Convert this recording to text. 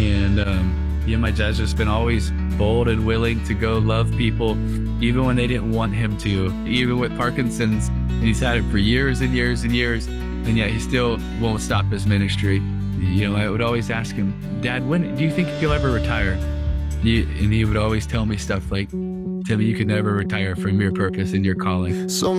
And yeah, my dad's just been always bold and willing to go love people, even when they didn't want him to. Even with Parkinson's, and he's had it for years and years and years, and yet he still won't stop his ministry. You know, I would always ask him, Dad, when do you think you'll ever retire? And he would always tell me stuff like, Timmy, you could never retire from your purpose and your calling. So